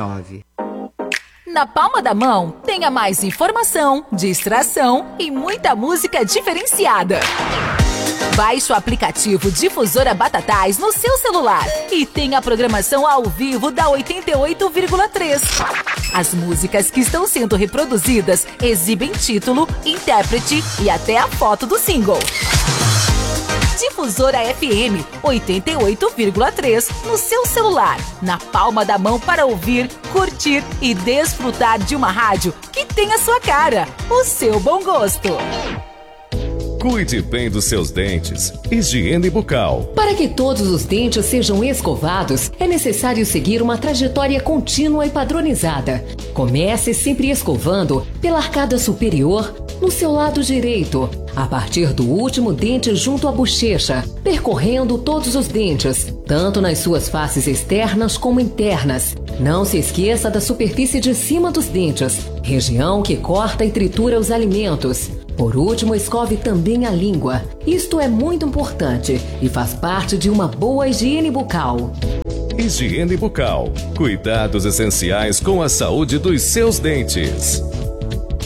999. Na palma da mão, tenha mais informação, distração e muita música diferenciada. Baixe o aplicativo Difusora Batatais no seu celular e tenha a programação ao vivo da 88,3. As músicas que estão sendo reproduzidas exibem título, intérprete e até a foto do single. Difusora FM 88,3 no seu celular, na palma da mão para ouvir, curtir e desfrutar de uma rádio que tem a sua cara, o seu bom gosto. Cuide bem dos seus dentes. Higiene bucal. Para que todos os dentes sejam escovados, é necessário seguir uma trajetória contínua e padronizada. Comece sempre escovando pela arcada superior, no seu lado direito, a partir do último dente junto à bochecha, percorrendo todos os dentes, tanto nas suas faces externas como internas. Não se esqueça da superfície de cima dos dentes, região que corta e tritura os alimentos. Por último, escove também a língua. Isto é muito importante e faz parte de uma boa higiene bucal. Higiene bucal. Cuidados essenciais com a saúde dos seus dentes.